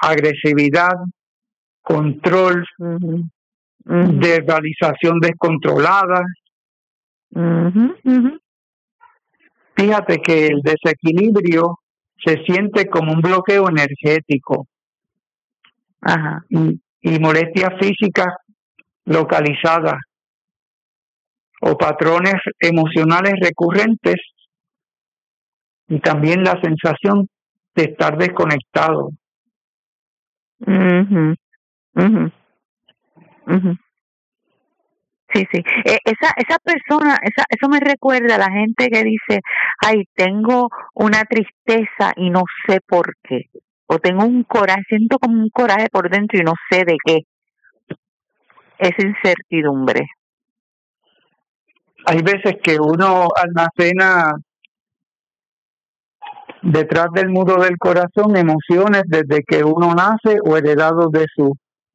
agresividad, control, verbalización descontrolada. Fíjate que el desequilibrio se siente como un bloqueo energético y molestias físicas localizadas o patrones emocionales recurrentes, y también la sensación de estar desconectado. Sí. Esa persona, eso me recuerda a la gente que dice, ay, tengo una tristeza y no sé por qué. O tengo un coraje, siento como un coraje por dentro y no sé de qué. Esa incertidumbre. Hay veces que uno almacena detrás del muro del corazón emociones desde que uno nace o heredados de sus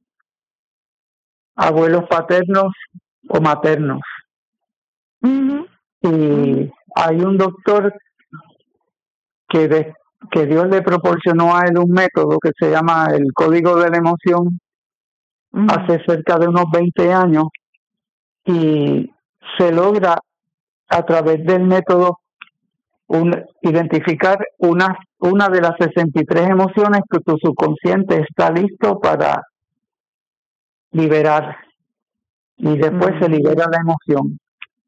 abuelos paternos o maternos. Y hay un doctor que Dios le proporcionó a él un método que se llama el código de la emoción hace cerca de unos 20 años, y se logra a través del método identificar una de las 63 emociones que tu subconsciente está listo para liberar, y después se libera la emoción.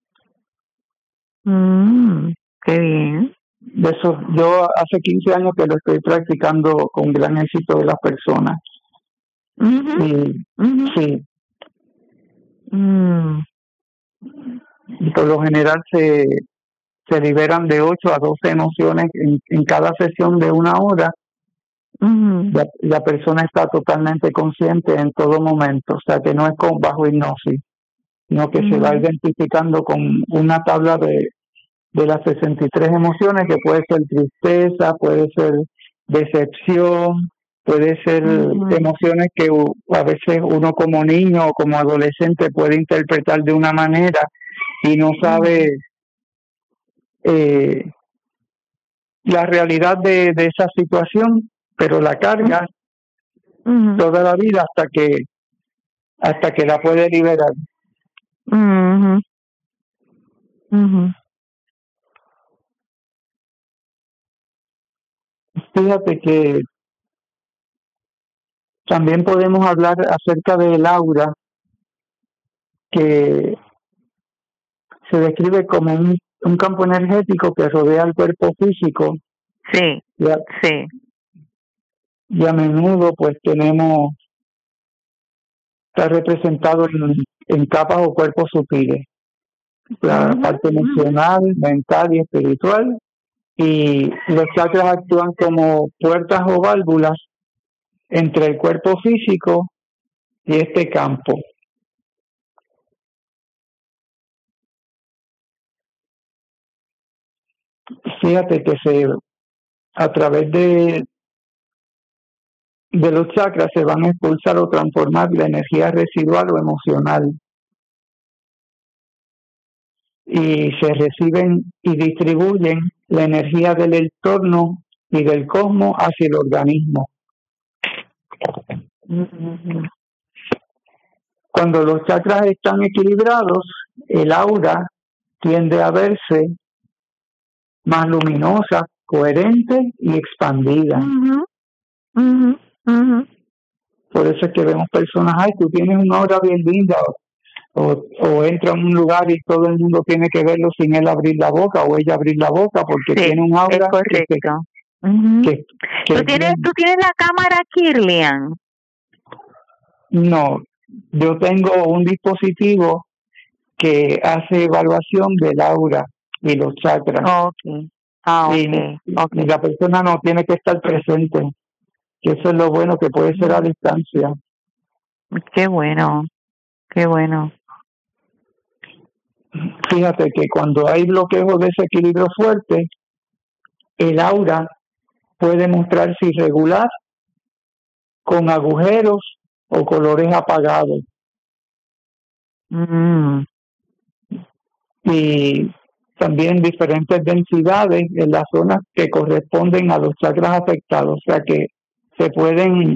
Qué bien. De eso, yo hace 15 años que lo estoy practicando con gran éxito de las personas. Sí. Y por lo general se liberan de 8 a 12 emociones en cada sesión de 1 hora. La persona está totalmente consciente en todo momento, o sea que no es bajo hipnosis, sino que se va identificando con una tabla de las 63 emociones, que puede ser tristeza, puede ser decepción, puede ser emociones que a veces uno como niño o como adolescente puede interpretar de una manera y no sabe la realidad de esa situación, pero la carga toda la vida hasta que la puede liberar. Fíjate que también podemos hablar acerca del aura, que se describe como un campo energético que rodea el cuerpo físico. Sí. Y a menudo pues está representado en capas o cuerpos sutiles, la parte emocional, mental y espiritual, y los chakras actúan como puertas o válvulas entre el cuerpo físico y este campo. Fíjate que a través de los chakras se van a expulsar o transformar la energía residual o emocional, y se reciben y distribuyen la energía del entorno y del cosmos hacia el organismo. Cuando los chakras están equilibrados, el aura tiende a verse más luminosa, coherente y expandida. Por eso es que vemos personas, ay, tú tienes una aura bien linda, o entra a un lugar y todo el mundo tiene que verlo sin él abrir la boca o ella abrir la boca, porque tiene un aura. Es correcto. ¿Tú tienes la cámara Kirlian? No, yo tengo un dispositivo que hace evaluación del aura y los chakras. Y la persona no tiene que estar presente, que eso es lo bueno, que puede ser a distancia. Qué bueno. Fíjate que cuando hay bloqueo o desequilibrio fuerte, el aura puede mostrarse irregular, con agujeros o colores apagados. Y también diferentes densidades en las zonas que corresponden a los chakras afectados, o sea que se pueden